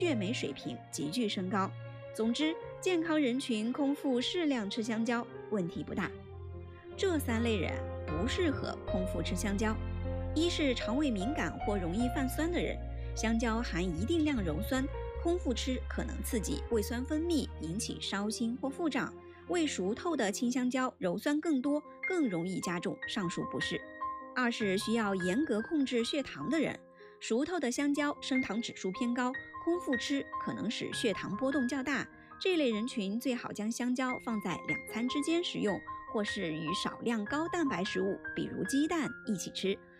血酶水平急剧升高。总之，健康人群空腹适量吃香蕉问题不大。这3类人不适合空腹吃香蕉。一是肠胃敏感或容易泛酸的人，香蕉含一定量鞣酸，空腹吃可能刺激胃酸分泌，引起烧心或腹胀。未熟透的青香蕉鞣酸更多，更容易加重上述不适。二是需要严格控制血糖的人，熟透的香蕉升糖指数偏高，空腹吃可能使血糖波动较大。这类人群最好将香蕉放在2餐之间食用，或是与少量高蛋白食物，比如鸡蛋一起吃，